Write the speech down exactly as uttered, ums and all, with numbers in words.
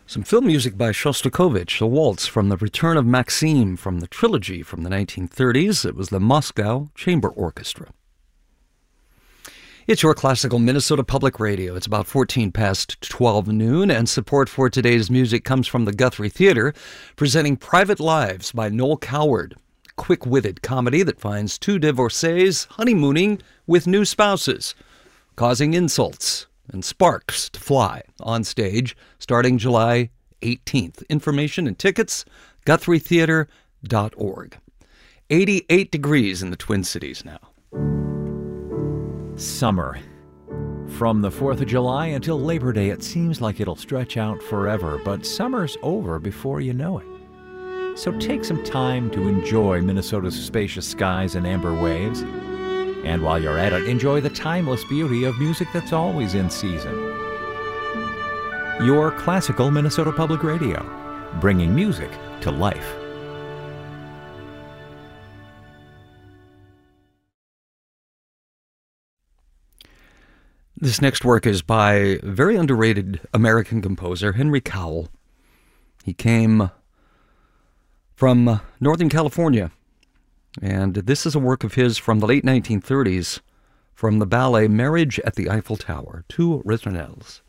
Some film music by Shostakovich, a waltz from The Return of Maxime from the trilogy from the nineteen thirties. It was the Moscow Chamber Orchestra. It's your classical Minnesota Public Radio. It's about fourteen past twelve noon, and support for today's music comes from the Guthrie Theater, presenting Private Lives by Noel Coward, a quick-witted comedy that finds two divorcees honeymooning with new spouses, causing insults and sparks to fly on stage starting July eighteenth. Information and tickets, guthrie theater dot org. eighty-eight degrees in the Twin Cities now. Summer. From the fourth of July until Labor Day, it seems like it'll stretch out forever, but summer's over before you know it. So take some time to enjoy Minnesota's spacious skies and amber waves. And while you're at it, enjoy the timeless beauty of music that's always in season. Your classical Minnesota Public Radio, bringing music to life. This next work is by a very underrated American composer, Henry Cowell. He came from Northern California. And this is a work of his from the late nineteen thirties, from the ballet Marriage at the Eiffel Tower, two ritournelles.